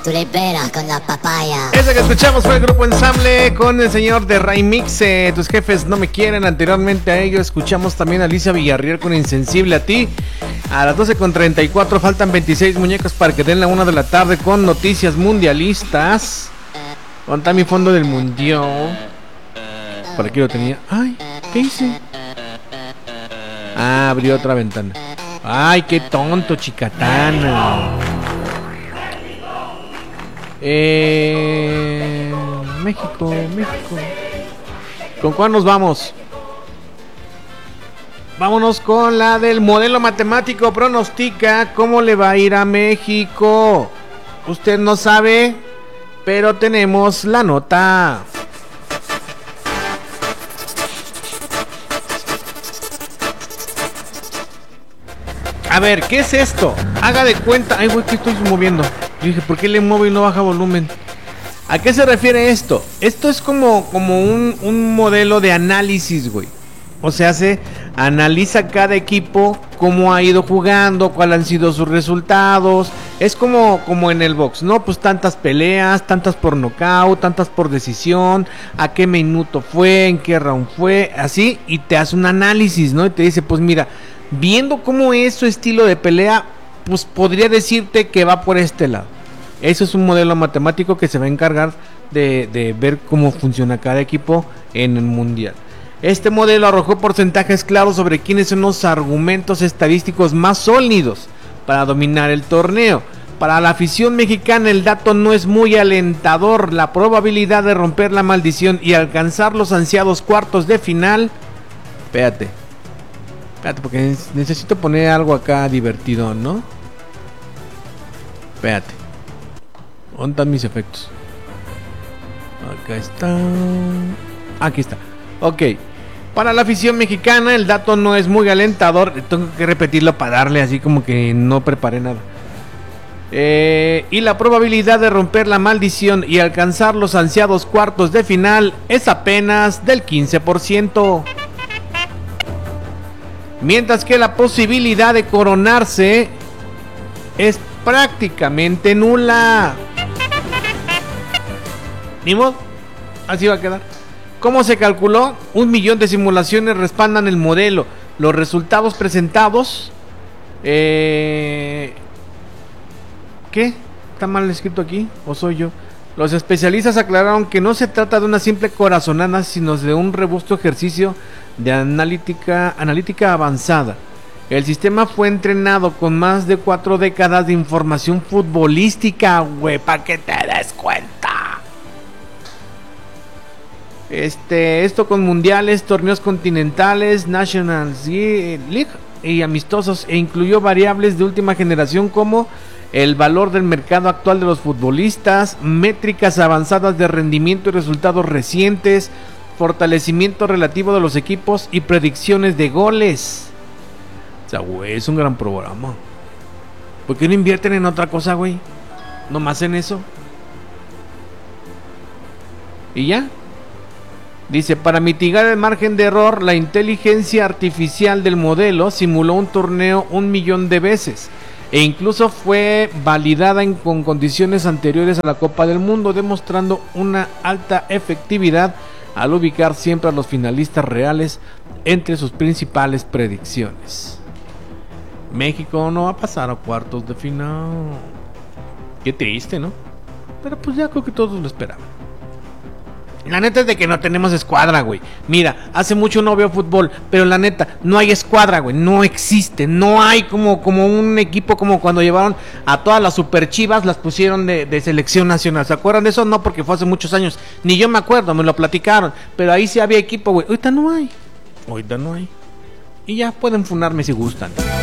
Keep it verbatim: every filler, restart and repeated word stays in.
Tú le peras con la papaya. Ese que escuchamos fue el grupo Ensamble con el señor de Raimix, eh, Tus jefes no me quieren. Anteriormente a ello escuchamos también a Alicia Villarreal con Insensible a ti. A las doce con treinta y cuatro faltan veintiséis muñecos para que den la una de la tarde con noticias mundialistas. ¿Dónde mi fondo del mundial? Por aquí lo tenía. Ay, ¿qué hice? Ah, abrió otra ventana. Ay, qué tonto, chicatana. Eh, México, México. ¿Con cuál nos vamos? Vámonos con la del modelo matemático. Pronostica cómo le va a ir a México. Usted no sabe, pero tenemos la nota. A ver, ¿qué es esto? Haga de cuenta. Ay, güey, ¿qué estoy moviendo? Yo dije, ¿por qué le muevo y no baja volumen? ¿A qué se refiere esto? Esto es como, como un, un modelo de análisis, güey. O sea, se analiza cada equipo, cómo ha ido jugando, cuáles han sido sus resultados. Es como, como en el box, ¿no? Pues tantas peleas, tantas por nocaut, tantas por decisión, a qué minuto fue, en qué round fue, así. Y te hace un análisis, ¿no? Y te dice, pues mira, viendo cómo es su estilo de pelea, pues podría decirte que va por este lado. Eso es un modelo matemático que se va a encargar de, de ver cómo funciona cada equipo en el mundial. Este modelo arrojó porcentajes claros sobre quiénes son los argumentos estadísticos más sólidos para dominar el torneo. Para la afición mexicana el dato no es muy alentador. La probabilidad de romper la maldición y alcanzar los ansiados cuartos de final. Espérate. Espérate, porque necesito poner algo acá divertido, ¿no? Espérate. ¿Dónde están mis efectos? Acá está. Aquí está. Ok. Para la afición mexicana el dato no es muy alentador. Tengo que repetirlo para darle así como que no preparé nada. Eh, y la probabilidad de romper la maldición y alcanzar los ansiados cuartos de final es apenas del quince por ciento. Mientras que la posibilidad de coronarse es prácticamente nula. Ni modo, así va a quedar. ¿Cómo se calculó? Un millón de simulaciones respaldan el modelo. Los resultados presentados... Eh... ¿Qué? ¿Está mal escrito aquí? ¿O soy yo? Los especialistas aclararon que no se trata de una simple corazonada, sino de un robusto ejercicio de analítica, analítica avanzada. El sistema fue entrenado con más de cuatro décadas de información futbolística, güey, para que te des cuenta. Este, esto con mundiales, torneos continentales, National League y amistosos, e incluyó variables de última generación como el valor del mercado actual de los futbolistas, métricas avanzadas de rendimiento y resultados recientes, fortalecimiento relativo de los equipos y predicciones de goles. O sea, güey, es un gran programa. ¿Por qué no invierten en otra cosa, güey? Nomás en eso. Y ya. Dice, para mitigar el margen de error, la inteligencia artificial del modelo simuló un torneo un millón de veces e incluso fue validada en, con condiciones anteriores a la Copa del Mundo, demostrando una alta efectividad al ubicar siempre a los finalistas reales entre sus principales predicciones. México no va a pasar a cuartos de final. Qué triste, ¿no? Pero pues ya creo que todos lo esperaban. La neta es de que no tenemos escuadra, güey. Mira, hace mucho no veo fútbol, pero la neta, no hay escuadra, güey. No existe, no hay como, como un equipo como cuando llevaron a todas las super chivas, las pusieron de, de selección nacional. ¿Se acuerdan de eso? No, porque fue hace muchos años. Ni yo me acuerdo, me lo platicaron. Pero ahí sí había equipo, güey. Ahorita no hay. Ahorita no hay. Y ya pueden funarme si gustan.